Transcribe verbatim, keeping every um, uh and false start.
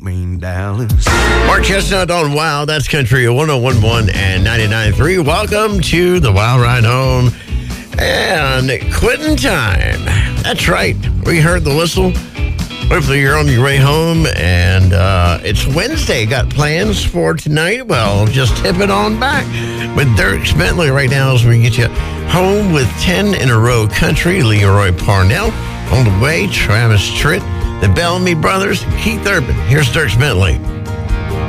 Mean Dallas. Mark Chestnut on Wow. That's Country one oh one point one and ninety-nine point three. Welcome to the Wow Ride Home and quitting time. That's right. We heard the whistle. Hopefully you're on your way home, and uh, it's Wednesday. Got plans for tonight? Well, just tip it on back with Dirk Bentley right now as we get you home with ten in a row country. Leroy Parnell on the way. Travis Tritt, the Bellamy Brothers, Keith Urban. Here's Dirk Bentley.